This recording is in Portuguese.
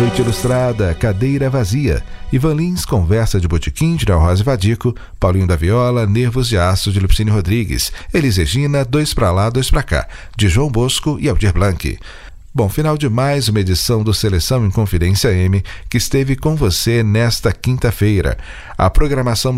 Noite Ilustrada, Cadeira Vazia. Ivan Lins, Conversa de Botequim, de Rosa Vadico. Paulinho da Viola, Nervos de Aço, de Lupicínio Rodrigues. Elis Regina, Dois Pra Lá, Dois Pra Cá, de João Bosco e Aldir Blanc. Bom, final de mais uma edição do Seleção em Confidência M, que esteve com você nesta quinta-feira. A programação